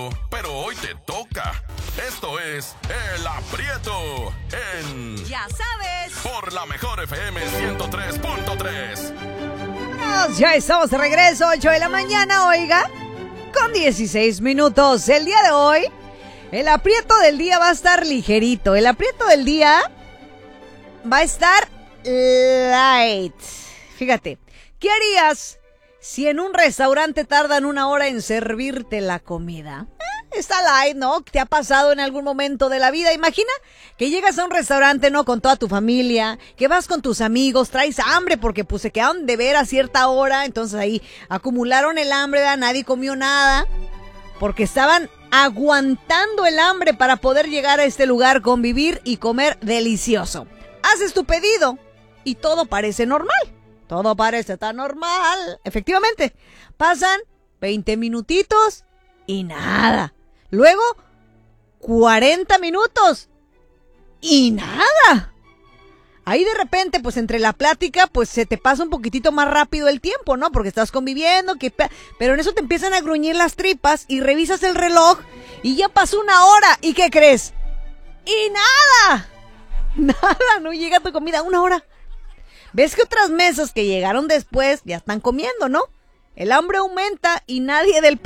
Pero hoy te toca. Esto es El Aprieto en... Ya sabes. Por la mejor FM 103.3. Ya estamos de regreso, 8 de la mañana, oiga, con 16 minutos. El día de hoy, el aprieto del día va a estar ligerito. El aprieto del día va a estar light. Fíjate, ¿qué harías si en un restaurante tardan 1 hora en servirte la comida? Está light, ¿no? ¿Te ha pasado en algún momento de la vida? Imagina que llegas a un restaurante, ¿no? Con toda tu familia, que vas con tus amigos, traes hambre porque pues se quedaron de ver a cierta hora, entonces ahí acumularon el hambre, ¿verdad? Nadie comió nada porque estaban aguantando el hambre para poder llegar a este lugar, convivir y comer delicioso. Haces tu pedido y todo parece normal. Todo parece tan normal. Efectivamente, pasan 20 minutitos y nada. Luego, 40 minutos y nada. Ahí de repente, pues entre la plática, pues se te pasa un poquitito más rápido el tiempo, ¿no? Porque estás conviviendo, pero en eso te empiezan a gruñir las tripas y revisas el reloj y ya pasó 1 hora. ¿Y qué crees? Y nada. Nada, no llega tu comida. 1 hora. ¿Ves que otras mesas que llegaron después ya están comiendo, no? El hambre aumenta y nadie del